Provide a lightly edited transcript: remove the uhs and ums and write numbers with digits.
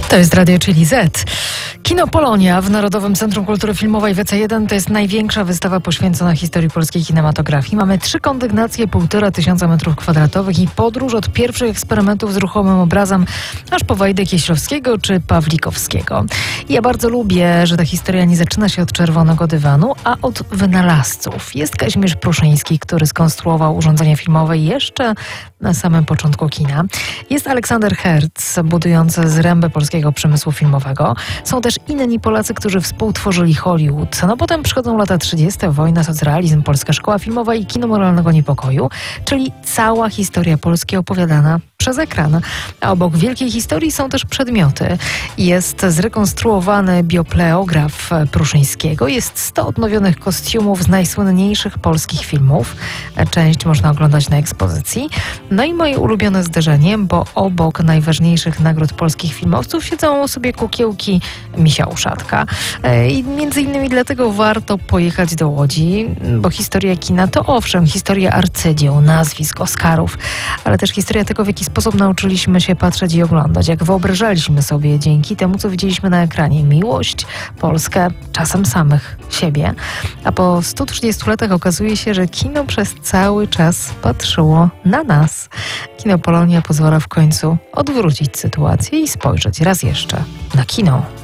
To jest Radio Chili Z. Kino Polonia w Narodowym Centrum Kultury Filmowej WC1 to jest największa wystawa poświęcona historii polskiej kinematografii. Mamy 3 kondygnacje, 1500 m2 i podróż od pierwszych eksperymentów z ruchomym obrazem aż po Wajdę Kieślowskiego czy Pawlikowskiego. I ja bardzo lubię, że ta historia nie zaczyna się od czerwonego dywanu, a od wynalazców. Jest Kazimierz Pruszyński, który skonstruował urządzenia filmowe jeszcze na samym początku kina. Jest Aleksander Herz, budujący zręby polskiego przemysłu filmowego. Są też inni Polacy, którzy współtworzyli Hollywood. No potem przychodzą lata 30., wojna, socrealizm, Polska Szkoła Filmowa i kino moralnego niepokoju, czyli cała historia Polski opowiadana przez ekran. A obok wielkiej historii są też przedmioty. Jest zrekonstruowany biopleograf Pruszyńskiego, jest 100 odnowionych kostiumów z najsłynniejszych polskich filmów. Część można oglądać na ekspozycji. No i moje ulubione zderzenie, bo obok najważniejszych nagród polskich filmowców siedzą sobie kukiełki Misia Uszatka. I między innymi dlatego warto pojechać do Łodzi, bo historia kina to owszem, historia arcydzieł, nazwisk, Oscarów, ale też historia tego, w jaki sposób nauczyliśmy się patrzeć i oglądać, jak wyobrażaliśmy sobie dzięki temu, co widzieliśmy na ekranie, miłość, Polskę, czasem samych siebie. A po 130 latach okazuje się, że kino przez cały czas patrzyło na nas. Kino Polonia pozwala w końcu odwrócić sytuację i spojrzeć raz jeszcze na kino.